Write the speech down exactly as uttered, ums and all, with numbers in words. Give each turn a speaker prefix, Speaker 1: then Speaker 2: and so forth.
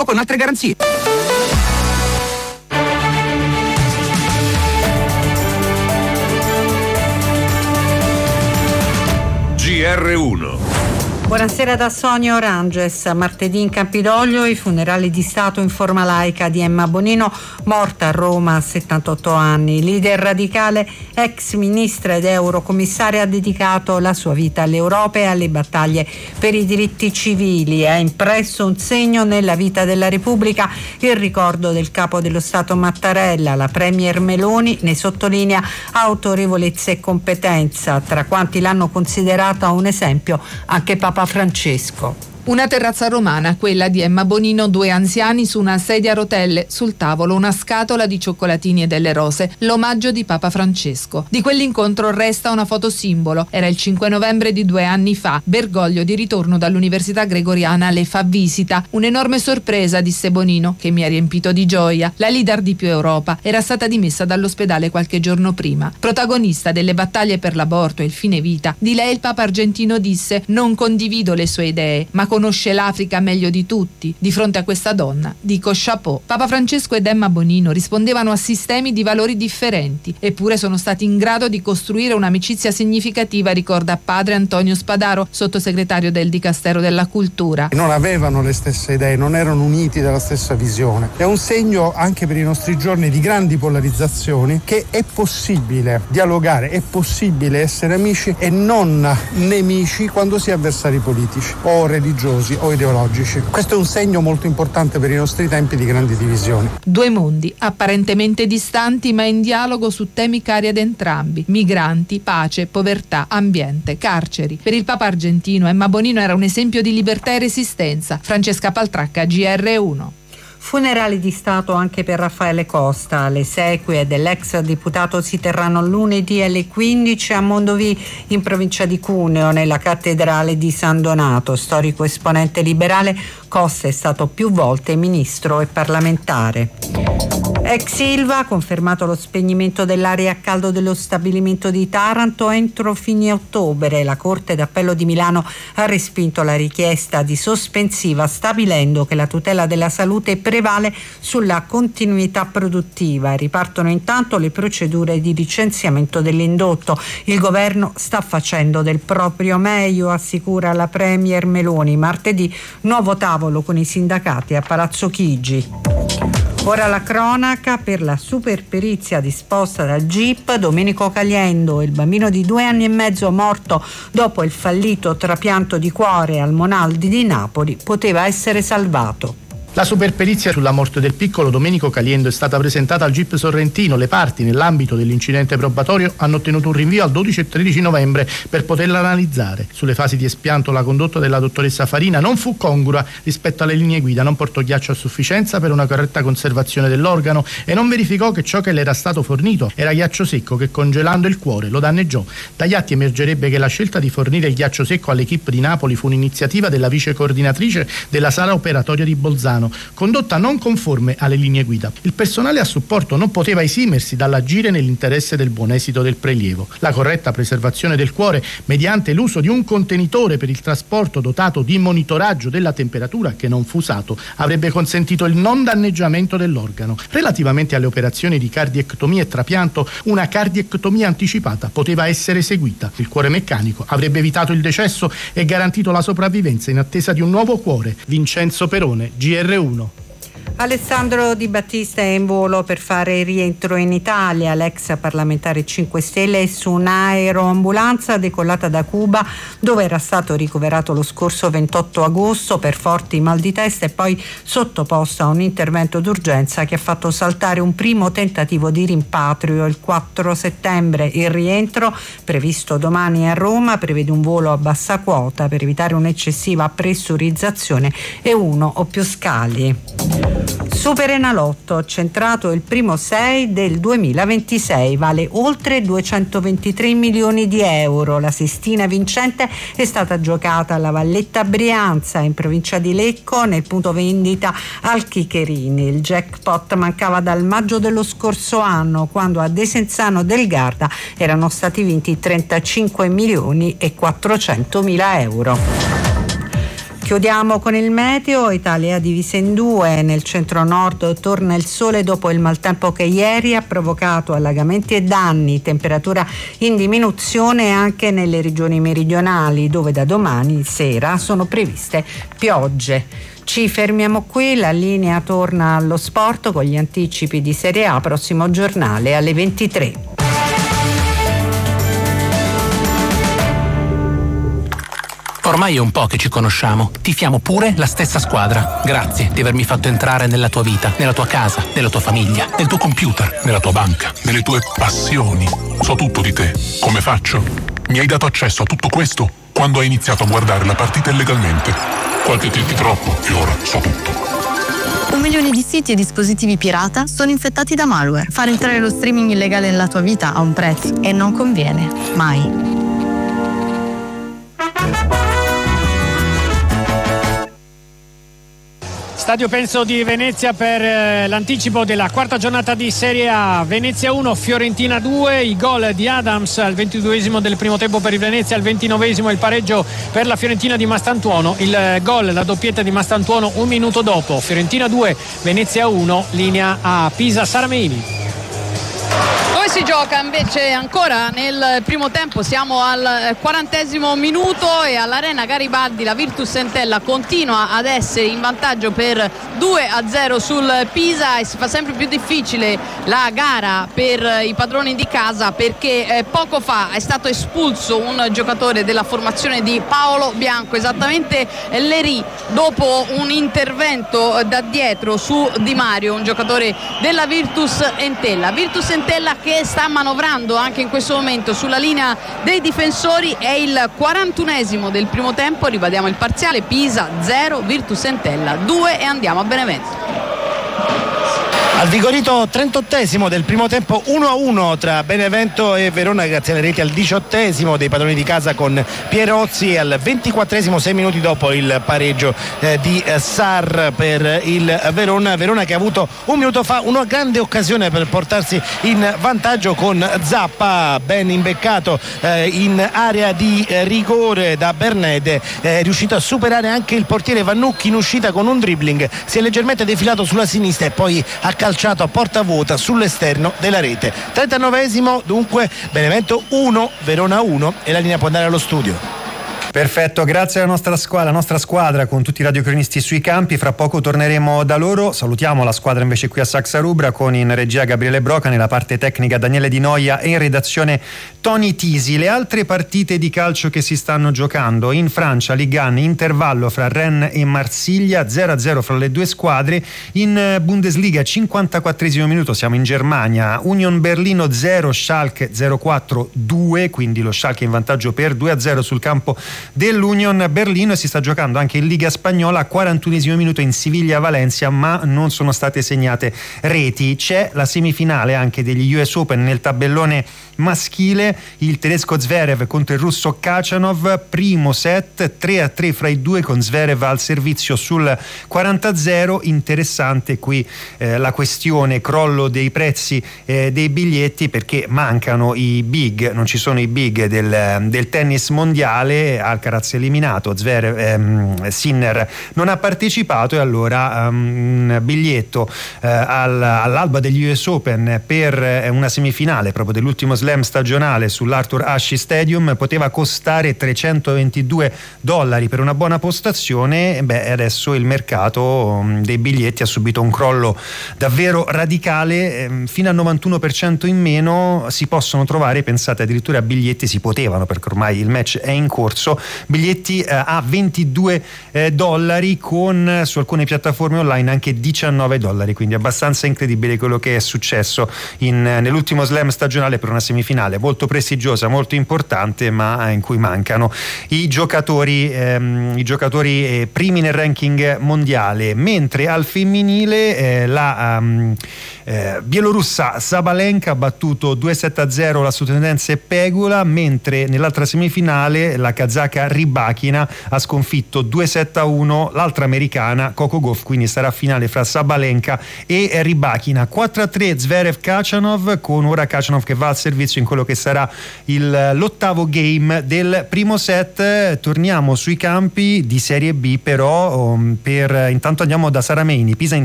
Speaker 1: con altre garanzie.
Speaker 2: G R uno.
Speaker 3: Buonasera da Sonia Oranges. Martedì in Campidoglio i funerali di Stato in forma laica di Emma Bonino, morta a Roma a settantotto anni. Leader radicale, ex ministra ed eurocommissaria, ha dedicato la sua vita all'Europa e alle battaglie per i diritti civili. Ha impresso un segno nella vita della Repubblica il ricordo del capo dello Stato Mattarella. La premier Meloni ne sottolinea autorevolezza e competenza. Tra quanti l'hanno considerata un esempio anche Papa Francesco.
Speaker 4: Una terrazza romana, quella di Emma Bonino, due anziani su una sedia a rotelle, sul tavolo una scatola di cioccolatini e delle rose, l'omaggio di Papa Francesco. Di quell'incontro resta una foto simbolo. Era il cinque novembre di due anni fa. Bergoglio di ritorno dall'Università Gregoriana le fa visita. Un'enorme sorpresa, disse Bonino, che mi ha riempito di gioia. La leader di Più Europa era stata dimessa dall'ospedale qualche giorno prima. Protagonista delle battaglie per l'aborto e il fine vita, di lei il Papa argentino disse: non condivido le sue idee, ma conosce l'Africa meglio di tutti. Di fronte a questa donna dico chapeau. Papa Francesco ed Emma Bonino rispondevano a sistemi di valori differenti, eppure sono stati in grado di costruire un'amicizia significativa, ricorda padre Antonio Spadaro, sottosegretario del Dicastero della Cultura.
Speaker 5: Non avevano le stesse idee, non erano uniti dalla stessa visione. È un segno anche per i nostri giorni di grandi polarizzazioni che è possibile dialogare, è possibile essere amici e non nemici quando si è avversari politici o religiosi o ideologici. Questo è un segno molto importante per i nostri tempi di grandi divisioni.
Speaker 4: Due mondi apparentemente distanti ma in dialogo su temi cari ad entrambi: migranti, pace, povertà, ambiente, carceri. Per il Papa argentino Emma Bonino era un esempio di libertà e resistenza. Francesca Paltracca, G R uno.
Speaker 3: Funerali di Stato anche per Raffaele Costa. Le esequie dell'ex deputato si terranno lunedì alle quindici a Mondovì, in provincia di Cuneo, nella cattedrale di San Donato. Storico esponente liberale, Costa è stato più volte ministro e parlamentare. Ex Ilva ha confermato lo spegnimento dell'area a caldo dello stabilimento di Taranto entro fine ottobre. La Corte d'Appello di Milano ha respinto la richiesta di sospensiva, stabilendo che la tutela della salute prevale sulla continuità produttiva. Ripartono intanto le procedure di licenziamento dell'indotto. Il governo sta facendo del proprio meglio, assicura la premier Meloni. Martedì nuovo tavolo con i sindacati a Palazzo Chigi. Ora la cronaca per la superperizia disposta dal G I P. Domenico Caliendo, il bambino di due anni e mezzo morto dopo il fallito trapianto di cuore al Monaldi di Napoli, poteva essere salvato.
Speaker 6: La superperizia sulla morte del piccolo Domenico Caliendo è stata presentata al G I P sorrentino. Le parti, nell'ambito dell'incidente probatorio, hanno ottenuto un rinvio al dodici e tredici novembre per poterla analizzare. Sulle fasi di espianto la condotta della dottoressa Farina non fu congrua rispetto alle linee guida, non portò ghiaccio a sufficienza per una corretta conservazione dell'organo e non verificò che ciò che le era stato fornito era ghiaccio secco che, congelando il cuore, lo danneggiò. Dagli atti emergerebbe che la scelta di fornire il ghiaccio secco all'equipe di Napoli fu un'iniziativa della vice coordinatrice della sala operatoria di Bolzano, condotta non conforme alle linee guida. Il personale a supporto non poteva esimersi dall'agire nell'interesse del buon esito del prelievo. La corretta preservazione del cuore mediante l'uso di un contenitore per il trasporto dotato di monitoraggio della temperatura, che non fu usato, avrebbe consentito il non danneggiamento dell'organo. Relativamente alle operazioni di cardiectomia e trapianto, una cardiectomia anticipata poteva essere eseguita. Il cuore meccanico avrebbe evitato il decesso e garantito la sopravvivenza in attesa di un nuovo cuore. Vincenzo Perone, G R uno.
Speaker 3: Alessandro Di Battista è in volo per fare rientro in Italia. L'ex parlamentare cinque Stelle è su un'aeroambulanza decollata da Cuba, dove era stato ricoverato lo scorso ventotto agosto per forti mal di testa e poi sottoposto a un intervento d'urgenza che ha fatto saltare un primo tentativo di rimpatrio il quattro settembre. Il rientro, previsto domani a Roma, prevede un volo a bassa quota per evitare un'eccessiva pressurizzazione e uno o più scali. Superenalotto, centrato il primo sei del duemilaventisei, vale oltre duecentoventitré milioni di euro. La sestina vincente è stata giocata alla Valletta Brianza, in provincia di Lecco, nel punto vendita al Chicherini. Il jackpot mancava dal maggio dello scorso anno, quando a Desenzano del Garda erano stati vinti trentacinque milioni e quattrocentomila euro. Chiudiamo con il meteo. Italia divisa in due, nel centro-nord torna il sole dopo il maltempo che ieri ha provocato allagamenti e danni, temperatura in diminuzione anche nelle regioni meridionali dove da domani sera sono previste piogge. Ci fermiamo qui, la linea torna allo sport con gli anticipi di Serie A, prossimo giornale alle ventitré.
Speaker 1: Ormai è un po' che ci conosciamo. Tifiamo pure la stessa squadra. Grazie di avermi fatto entrare nella tua vita, nella tua casa, nella tua famiglia,
Speaker 7: nel tuo computer, nella tua banca, nelle tue passioni. So tutto di te. Come faccio? Mi hai dato accesso a tutto questo quando hai iniziato a guardare la partita illegalmente. Qualche click troppo e ora so tutto.
Speaker 8: Un milione di siti e dispositivi pirata sono infettati da malware. Far entrare lo streaming illegale nella tua vita ha un prezzo e non conviene. Mai.
Speaker 9: Stadio Penso di Venezia per eh, l'anticipo della quarta giornata di Serie A. Venezia uno, Fiorentina due, i gol di Adams al ventiduesimo del primo tempo per il Venezia, al ventinovesimo il pareggio per la Fiorentina di Mastantuono, il eh, gol, la doppietta di Mastantuono un minuto dopo. Fiorentina due, Venezia uno, linea a Pisa Saramini.
Speaker 10: Dove si gioca invece ancora nel primo tempo, siamo al quarantesimo minuto e all'Arena Garibaldi la Virtus Entella continua ad essere in vantaggio per due a zero sul Pisa e si fa sempre più difficile la gara per i padroni di casa perché eh, poco fa è stato espulso un giocatore della formazione di Paolo Bianco, esattamente Lerì, dopo un intervento da dietro su Di Mario, un giocatore della Virtus Entella. Virtus Entella che sta manovrando anche in questo momento sulla linea dei difensori. È il quarantunesimo del primo tempo, ribadiamo il parziale: Pisa zero, Virtus Entella due, e andiamo a Benevento.
Speaker 6: Al vigorito trentottesimo del primo tempo uno a uno tra Benevento e Verona grazie alle reti al diciottesimo dei padroni di casa con Pierozzi, e al ventiquattresimo, sei minuti dopo, il pareggio eh, di eh, Sarr per il Verona. Verona che ha avuto un minuto fa una grande occasione per portarsi in vantaggio con Zappa, ben imbeccato eh, in area di eh, rigore da Bernede, è eh, riuscito a superare anche il portiere Vannucchi in uscita con un dribbling, si è leggermente defilato sulla sinistra e poi ha calciato a porta vuota sull'esterno della rete. trentanovesimo dunque, Benevento uno, Verona uno, e la linea può andare allo studio.
Speaker 11: Perfetto, grazie alla nostra squadra, la nostra squadra con tutti i radiocronisti sui campi. Fra poco torneremo da loro. Salutiamo la squadra invece qui a Saxa Rubra, con in regia Gabriele Broca, nella parte tecnica Daniele Di Noia e in redazione Tony Tisi. Le altre partite di calcio che si stanno giocando in Francia: Ligue uno, intervallo fra Rennes e Marsiglia, zero a zero fra le due squadre. In Bundesliga, cinquantaquattresimo minuto, siamo in Germania, Union Berlino zero, Schalke zero quattro due, quindi lo Schalke in vantaggio per due a zero sul campo dell'Union Berlino. E si sta giocando anche in Liga Spagnola, quarantunesimo minuto, in Siviglia-Valencia, ma non sono state segnate reti. C'è la semifinale anche degli U S Open nel tabellone maschile, il tedesco Zverev contro il russo Khachanov, primo set tre a tre fra i due, con Zverev al servizio sul quaranta a zero. Interessante qui eh, la questione crollo dei prezzi eh, dei biglietti, perché mancano i big, non ci sono i big del, del tennis mondiale. Alcaraz eliminato, Zverev, ehm, Sinner non ha partecipato, e allora um, un biglietto eh, al, all'alba degli U S Open per eh, una semifinale proprio dell'ultimo slam stagionale sull'Arthur Ashe Stadium poteva costare trecentoventidue dollari per una buona postazione. Beh, adesso il mercato um, dei biglietti ha subito un crollo davvero radicale, ehm, fino al novantuno per cento in meno si possono trovare, pensate, addirittura biglietti, si potevano perché ormai il match è in corso, biglietti eh, a ventidue eh, dollari, con su alcune piattaforme online anche diciannove dollari, quindi abbastanza incredibile quello che è successo in, nell'ultimo slam stagionale per una semifinale molto prestigiosa, molto importante, ma in cui mancano i giocatori ehm, i giocatori eh, primi nel ranking mondiale. Mentre al femminile eh, la um, eh, bielorussa Sabalenka ha battuto due sette a zero la statunitense Pegula, mentre nell'altra semifinale la kazaka l'austriaca Rybakina ha sconfitto due sette a uno l'altra americana Coco Gauff, quindi sarà finale fra Sabalenka e Rybakina. Quattro a tre Zverev Khachanov, con ora Khachanov che va al servizio in quello che sarà il, l'ottavo game del primo set. Torniamo sui campi di Serie B però, um, per intanto andiamo da Sara Meini, Pisa